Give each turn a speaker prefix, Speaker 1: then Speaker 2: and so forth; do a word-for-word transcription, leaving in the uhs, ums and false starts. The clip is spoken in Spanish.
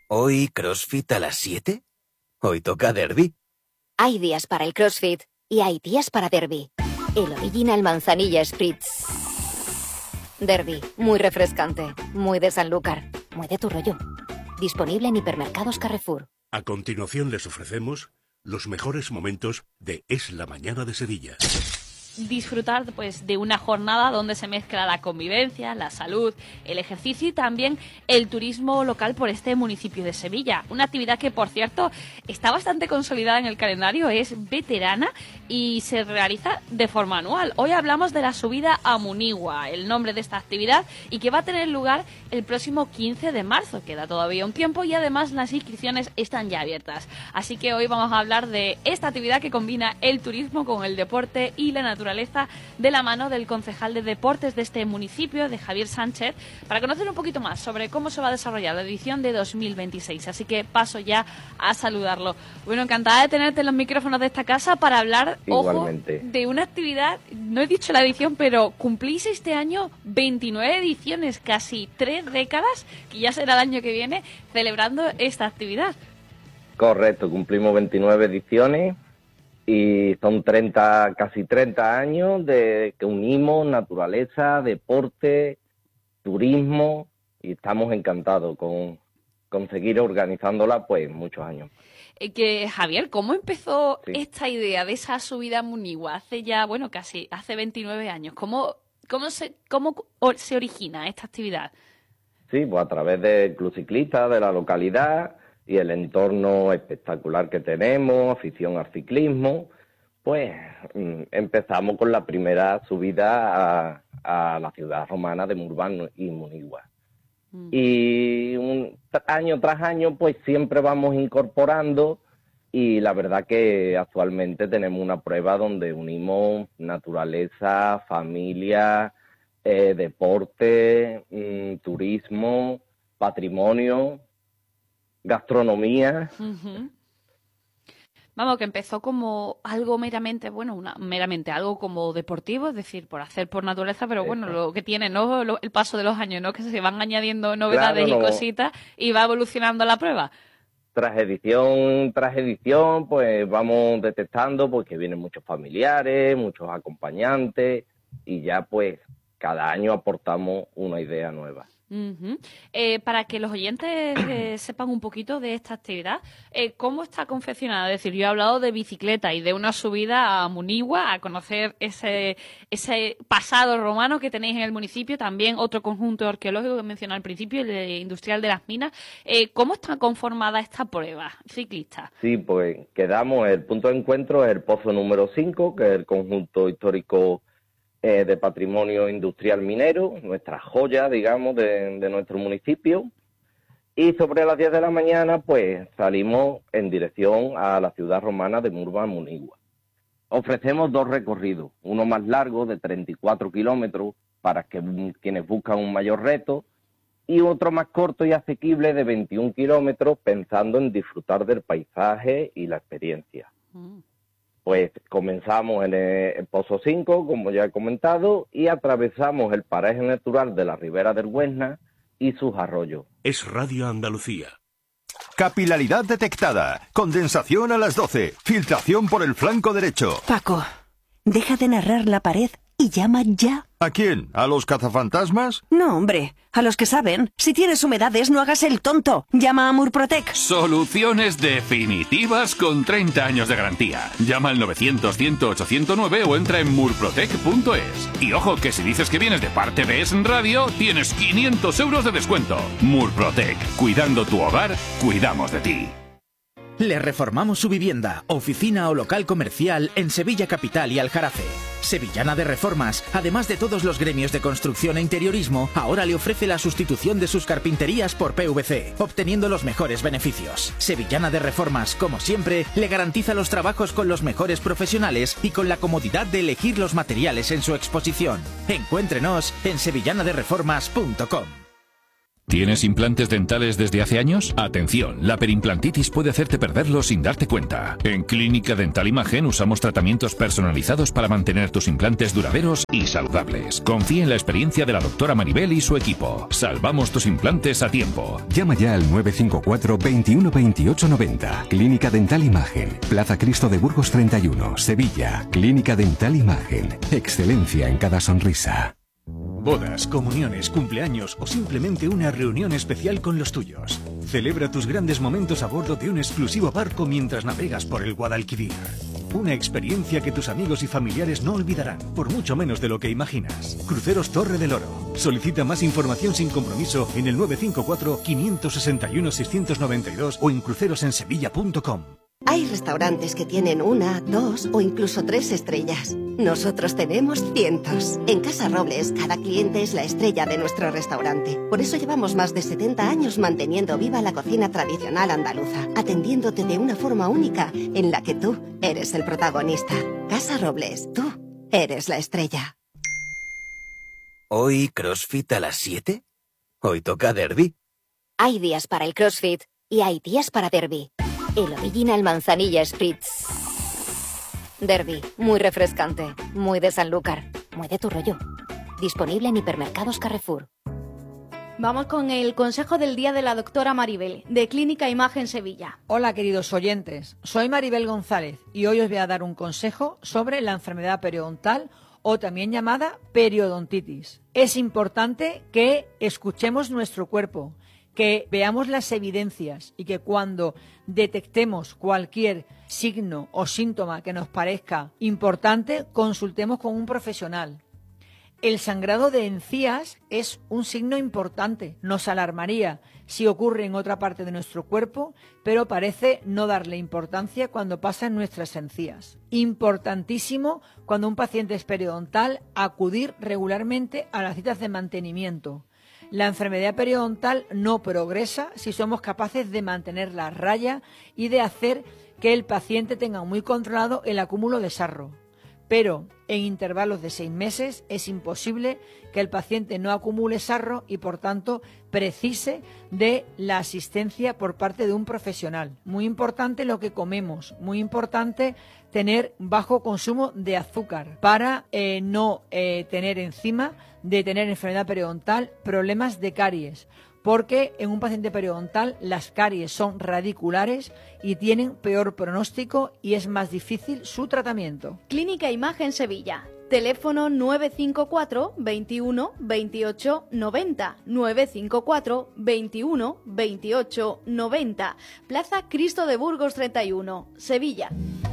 Speaker 1: ¿Hoy CrossFit a las siete? Hoy toca derbi.
Speaker 2: Hay días para el CrossFit y hay días para derbi. El Original Manzanilla Spritz. Derbi, muy refrescante, muy de Sanlúcar, muy de tu rollo. Disponible en hipermercados Carrefour.
Speaker 3: A continuación les ofrecemos los mejores momentos de Es la Mañana de Sevilla.
Speaker 4: Disfrutar pues de una jornada donde se mezcla la convivencia, la salud, el ejercicio y también el turismo local por este municipio de Sevilla. Una actividad que, por cierto, está bastante consolidada en el calendario, es veterana y se realiza de forma anual. Hoy hablamos de la subida a Munigua, el nombre de esta actividad, y que va a tener lugar el próximo quince de marzo. Queda todavía un tiempo y además las inscripciones están ya abiertas. Así que hoy vamos a hablar de esta actividad que combina el turismo con el deporte y la naturaleza, de la mano del concejal de deportes de este municipio, de Javier Sánchez, para conocer un poquito más sobre cómo se va a desarrollar la edición de dos mil veintiséis. Así que paso ya a saludarlo. Bueno, encantada de tenerte en los micrófonos de esta casa para hablar,
Speaker 5: Igualmente.
Speaker 4: ojo, de una actividad, no he dicho la edición, pero cumplís este año veintinueve ediciones, casi tres décadas, que ya será el año que viene, celebrando esta actividad.
Speaker 5: Correcto, cumplimos veintinueve ediciones. Y son treinta, casi treinta años de que unimos naturaleza, deporte, turismo, y estamos encantados con, con seguir organizándola pues muchos años.
Speaker 4: Eh, que Javier, ¿cómo empezó
Speaker 5: Sí.
Speaker 4: esta idea de esa subida a Munigua? Hace ya, bueno, casi hace veintinueve años. ¿Cómo, cómo, se, cómo se origina esta actividad?
Speaker 5: Sí, pues a través del club ciclista de la localidad y el entorno espectacular que tenemos, afición al ciclismo, pues mm, empezamos con la primera subida a, a la ciudad romana de Murban y Munigua. Mm. Y un, año tras año, pues siempre vamos incorporando, y la verdad que actualmente tenemos una prueba donde unimos naturaleza, familia, eh, deporte, mm, turismo, patrimonio, gastronomía.
Speaker 4: Uh-huh. Vamos, que empezó como algo meramente, bueno, una, meramente algo como deportivo, es decir, por hacer por naturaleza, pero bueno, lo que tiene, ¿no? Lo, el paso de los años, ¿no? Que se van añadiendo novedades claro, y no. cositas y va evolucionando la prueba.
Speaker 5: Tras edición, tras edición, pues vamos detectando pues que vienen muchos familiares, muchos acompañantes, y ya pues cada año aportamos una idea nueva.
Speaker 4: Uh-huh. Eh, para que los oyentes eh, sepan un poquito de esta actividad, eh, ¿cómo está confeccionada? Es decir, yo he hablado de bicicleta y de una subida a Munigua, a conocer ese, ese pasado romano que tenéis en el municipio, también otro conjunto arqueológico que mencioné al principio, el de industrial de las minas. Eh, ¿Cómo está conformada esta prueba ciclista?
Speaker 5: Sí, pues quedamos, el punto de encuentro es el pozo número cinco, que es el conjunto histórico de patrimonio industrial minero, nuestra joya, digamos, de, de nuestro municipio. Y sobre las diez de la mañana, pues, salimos en dirección a la ciudad romana de Murban, Munigua. Ofrecemos dos recorridos, uno más largo, de treinta y cuatro kilómetros, para que quienes buscan un mayor reto, y otro más corto y asequible de veintiún kilómetros, pensando en disfrutar del paisaje y la experiencia. Mm. Pues comenzamos en el Pozo cinco, como ya he comentado, y atravesamos el paraje natural de la Ribera del Güesna y sus arroyos.
Speaker 3: Es Radio Andalucía.
Speaker 6: Capilaridad detectada. Condensación a las doce. Filtración por el flanco derecho.
Speaker 7: Paco, deja de narrar la pared y llama ya.
Speaker 6: ¿A quién? ¿A los cazafantasmas?
Speaker 7: No, hombre, a los que saben. Si tienes humedades, no hagas el tonto. Llama a Murprotec.
Speaker 8: Soluciones definitivas con treinta años de garantía. Llama al novecientos, cien, ocho cero nueve o entra en murprotec punto es. Y ojo, que si dices que vienes de parte de Es Radio, tienes quinientos euros de descuento. Murprotec. Cuidando tu hogar, cuidamos de ti.
Speaker 9: Le reformamos su vivienda, oficina o local comercial en Sevilla Capital y Aljarafe. Sevillana de Reformas, además de todos los gremios de construcción e interiorismo, ahora le ofrece la sustitución de sus carpinterías por P V C, obteniendo los mejores beneficios. Sevillana de Reformas, como siempre, le garantiza los trabajos con los mejores profesionales y con la comodidad de elegir los materiales en su exposición. Encuéntrenos en sevillana de reformas punto com.
Speaker 8: ¿Tienes implantes dentales desde hace años? Atención, la perimplantitis puede hacerte perderlos sin darte cuenta. En Clínica Dental Imagen usamos tratamientos personalizados para mantener tus implantes duraderos y saludables. Confía en la experiencia de la doctora Maribel y su equipo. Salvamos tus implantes a tiempo.
Speaker 10: Llama ya al nueve cinco cuatro, veintiuno, veintiocho, noventa. Clínica Dental Imagen. Plaza Cristo de Burgos treinta y uno, Sevilla. Clínica Dental Imagen. Excelencia en cada sonrisa.
Speaker 11: Bodas, comuniones, cumpleaños o simplemente una reunión especial con los tuyos. Celebra tus grandes momentos a bordo de un exclusivo barco mientras navegas por el Guadalquivir. Una experiencia que tus amigos y familiares no olvidarán, por mucho menos de lo que imaginas. Cruceros Torre del Oro. Solicita más información sin compromiso en el nueve cinco cuatro, cinco seis uno, seis nueve dos o en crucerosensevilla punto com.
Speaker 12: Hay restaurantes que tienen una, dos o incluso tres estrellas. Nosotros tenemos cientos. En Casa Robles, cada cliente es la estrella de nuestro restaurante. Por eso llevamos más de setenta años manteniendo viva la cocina tradicional andaluza, atendiéndote de una forma única en la que tú eres el protagonista. Casa Robles, tú eres la estrella.
Speaker 1: ¿Hoy CrossFit a las siete? Hoy toca Derby.
Speaker 2: Hay días para el CrossFit y hay días para Derby. El Original Manzanilla Spritz Derby, muy refrescante, muy de Sanlúcar, muy de tu rollo. Disponible en hipermercados Carrefour.
Speaker 13: Vamos con el consejo del día de la doctora Maribel, de Clínica Imagen Sevilla.
Speaker 14: Hola queridos oyentes, soy Maribel González y hoy os voy a dar un consejo sobre la enfermedad periodontal o también llamada periodontitis. Es importante que escuchemos nuestro cuerpo, que veamos las evidencias y que cuando detectemos cualquier signo o síntoma que nos parezca importante, consultemos con un profesional. El sangrado de encías es un signo importante, nos alarmaría si ocurre en otra parte de nuestro cuerpo, pero parece no darle importancia cuando pasa en nuestras encías. Importantísimo cuando un paciente es periodontal acudir regularmente a las citas de mantenimiento. La enfermedad periodontal no progresa si somos capaces de mantener la raya y de hacer que el paciente tenga muy controlado el acúmulo de sarro. Pero en intervalos de seis meses es imposible que el paciente no acumule sarro y por tanto precise de la asistencia por parte de un profesional. Muy importante lo que comemos, muy importante tener bajo consumo de azúcar para eh, no eh, tener encima de tener enfermedad periodontal problemas de caries. Porque en un paciente periodontal las caries son radiculares y tienen peor pronóstico y es más difícil su tratamiento.
Speaker 13: Clínica Imagen Sevilla. Teléfono nueve cinco cuatro, veintiuno, veintiocho, noventa. nueve cinco cuatro, veintiuno, veintiocho, noventa. Plaza Cristo de Burgos treinta y uno, Sevilla.